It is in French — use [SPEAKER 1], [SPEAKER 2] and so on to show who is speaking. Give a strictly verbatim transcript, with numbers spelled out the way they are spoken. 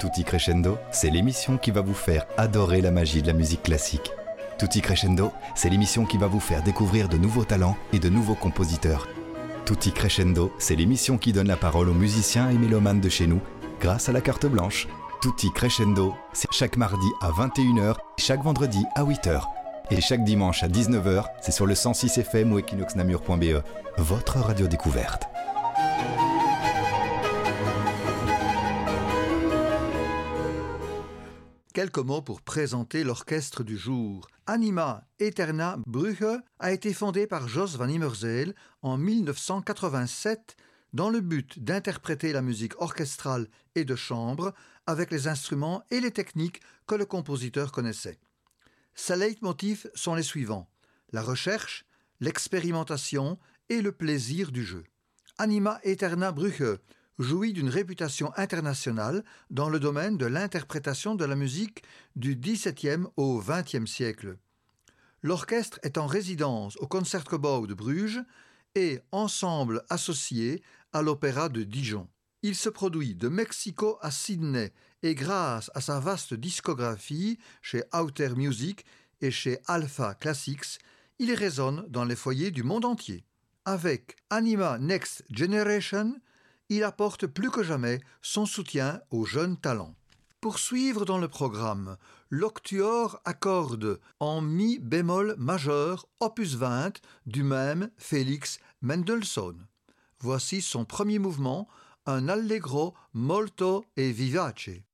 [SPEAKER 1] Tutti Crescendo, c'est l'émission qui va vous faire adorer la magie de la musique classique. Tutti Crescendo, c'est l'émission qui va vous faire découvrir de nouveaux talents et de nouveaux compositeurs. Tutti Crescendo, c'est l'émission qui donne la parole aux musiciens et mélomanes de chez nous grâce à la carte blanche. Tutti Crescendo, c'est chaque mardi à vingt et une heures, chaque vendredi à huit heures. Et chaque dimanche à dix-neuf heures, c'est sur le cent six F M ou equinox namur point b e, votre radio découverte.
[SPEAKER 2] Quelques mots pour présenter l'orchestre du jour. Anima Eterna Brüche a été fondé par Jos van Immerzeel en mille neuf cent quatre-vingt-sept dans le but d'interpréter la musique orchestrale et de chambre avec les instruments et les techniques que le compositeur connaissait. Ses leitmotifs sont les suivants: la recherche, l'expérimentation et le plaisir du jeu. Anima Eterna Brüche jouit d'une réputation internationale dans le domaine de l'interprétation de la musique du dix-septième au vingtième siècle. L'orchestre est en résidence au Concertgebouw de Bruges et ensemble associé à l'Opéra de Dijon. Il se produit de Mexico à Sydney et grâce à sa vaste discographie chez Outer Music et chez Alpha Classics, il résonne dans les foyers du monde entier. Avec Anima Next Generation, il apporte plus que jamais son soutien aux jeunes talents. Pour suivre dans le programme, l'Octuor accorde en mi bémol majeur opus vingt du même Félix Mendelssohn. Voici son premier mouvement, un allegro molto e vivace.